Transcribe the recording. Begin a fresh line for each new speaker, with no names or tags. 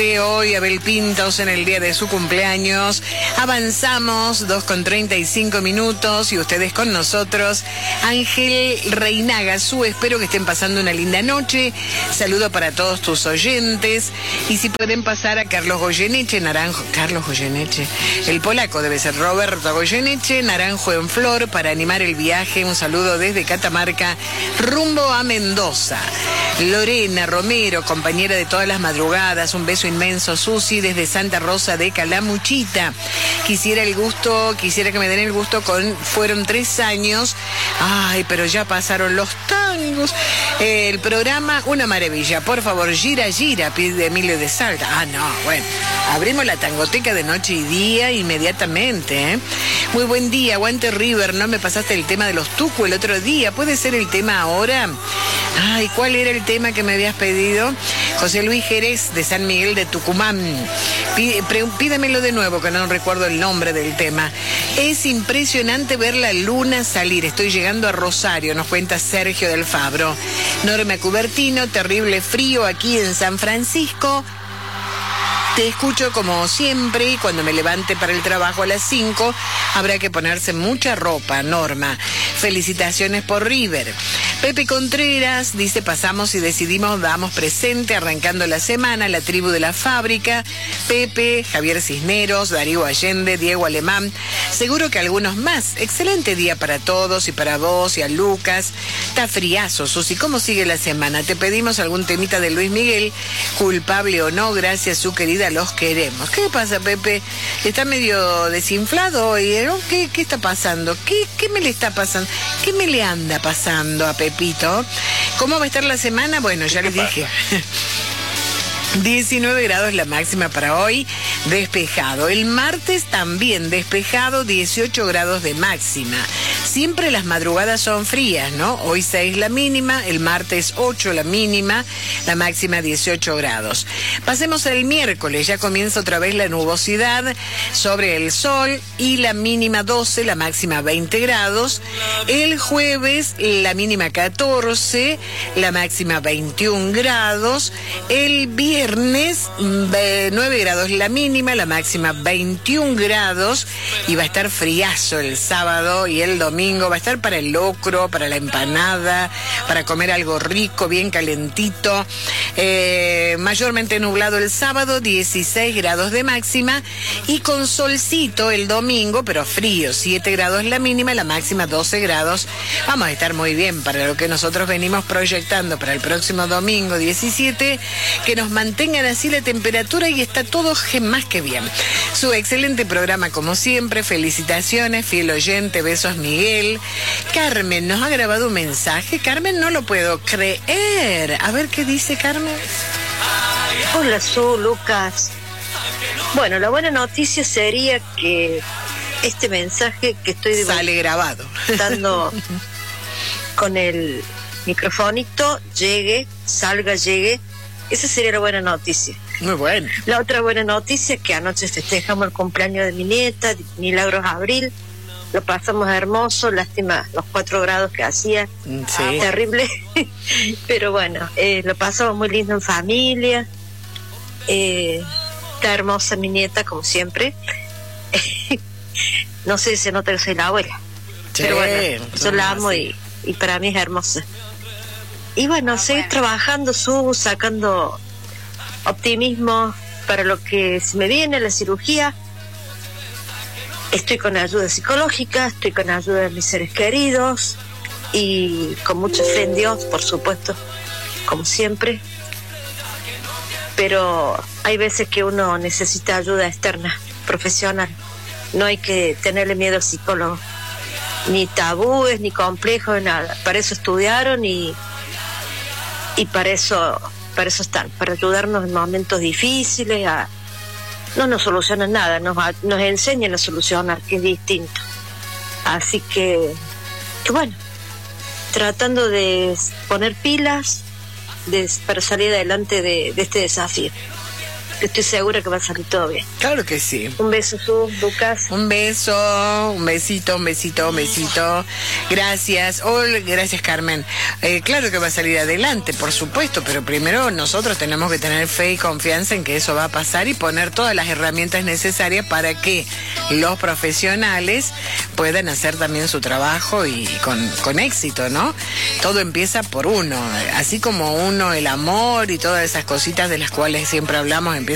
Hoy Abel Pintos en el día de su cumpleaños. Avanzamos 2:35 y ustedes con nosotros. Ángel Reinaga, espero que estén pasando una linda noche. Saludo para todos tus oyentes. Y si pueden pasar a Carlos Goyeneche, Carlos Goyeneche, el polaco debe ser Roberto Goyeneche, Naranjo en Flor, para animar el viaje. Un saludo desde Catamarca, rumbo a Mendoza. Lorena Romero, compañera de todas las madrugadas, un beso inmenso. Susi desde Santa Rosa de Calamuchita. Quisiera que me den el gusto fueron 3 años. Ay, pero ya pasaron los tangos. El programa, una maravilla. Por favor, gira, pide Emilio de Salta. Ah, no, bueno. Abrimos la tangoteca de noche y día inmediatamente, ¿eh? Muy buen día, aguante River. No me pasaste el tema de los Tucu el otro día. ¿Puede ser el tema ahora? Ay, ¿cuál era el tema que me habías pedido? José Luis Jerez de San Miguel de Tucumán. Pídemelo de nuevo, que no recuerdo el nombre del tema. Es impresionante ver la luna salir. Estoy llegando a Rosario, nos cuenta Sergio del Fabro. Norma Cubertino, terrible frío aquí en San Francisco. Te escucho como siempre y cuando me levante para el trabajo a las 5 habrá que ponerse mucha ropa, Norma. Felicitaciones por River. Pepe Contreras dice: pasamos y decidimos, damos presente, arrancando la semana, la tribu de la fábrica. Pepe, Javier Cisneros, Darío Allende, Diego Alemán, seguro que algunos más. Excelente día para todos y para vos y a Lucas. Está friazo, Susi. ¿Cómo sigue la semana? Te pedimos algún temita de Luis Miguel, culpable o no, gracias su querida, los queremos. ¿Qué pasa, Pepe? Está medio desinflado hoy, ¿no? ¿Qué está pasando? ¿Qué me le está pasando? ¿Qué me le anda pasando a Pepito? ¿Cómo va a estar la semana? Bueno, ya les dije. 19 grados la máxima para hoy, despejado. El martes también despejado, 18 grados de máxima. Siempre las madrugadas son frías, ¿no? Hoy 6 la mínima, el martes 8 la mínima, la máxima 18 grados. Pasemos al miércoles, ya comienza otra vez la nubosidad sobre el sol y la mínima 12, la máxima 20 grados. El jueves la mínima 14, la máxima 21 grados. El viernes 9 grados la mínima, la máxima 21 grados. Y va a estar friazo el sábado y el domingo. Va a estar para el locro, para la empanada, para comer algo rico, bien calentito. Mayormente nublado el sábado, 16 grados de máxima. Y con solcito el domingo, pero frío, 7 grados la mínima, la máxima 12 grados. Vamos a estar muy bien para lo que nosotros venimos proyectando para el próximo domingo 17, que nos mantengan así la temperatura y está todo más que bien. Su excelente programa como siempre, felicitaciones, fiel oyente, besos Miguel. Carmen nos ha grabado un mensaje. Carmen, no lo puedo creer. A ver qué dice Carmen.
Hola, Lucas. Bueno, la buena noticia sería que este mensaje que estoy
sale grabado
dando con el microfonito llegue. Esa sería la buena noticia.
Muy bueno.
La otra buena noticia es que anoche festejamos el cumpleaños de mi nieta, Milagros Abril. Lo pasamos hermoso, lástima los 4 grados que hacía, sí. Terrible, pero bueno, lo pasamos muy lindo en familia. Está hermosa mi nieta, como siempre. No sé si se nota que soy la abuela, sí, pero bueno, yo la amo y para mí es hermosa. Y bueno, seguir trabajando, sacando optimismo para lo que se me viene, la cirugía. Estoy con ayuda psicológica, estoy con ayuda de mis seres queridos y con mucha fe en Dios, por supuesto, como siempre. Pero hay veces que uno necesita ayuda externa, profesional. No hay que tenerle miedo al psicólogo, ni tabúes, ni complejos, nada. Para eso estudiaron y para eso están, para ayudarnos en momentos difíciles. No nos solucionan nada, nos enseñan a solucionar, que es distinto. Así que bueno, tratando de poner pilas para salir adelante de este desafío. estoy segura que va a salir todo bien.
Claro que sí.
Un beso, Lucas.
Un beso, un besito, un besito, un besito. Gracias. Gracias, Carmen. Claro que va a salir adelante, por supuesto, pero primero nosotros tenemos que tener fe y confianza en que eso va a pasar y poner todas las herramientas necesarias para que los profesionales puedan hacer también su trabajo y con éxito, ¿no? Todo empieza por uno. Así como uno, el amor y todas esas cositas de las cuales siempre hablamos, empieza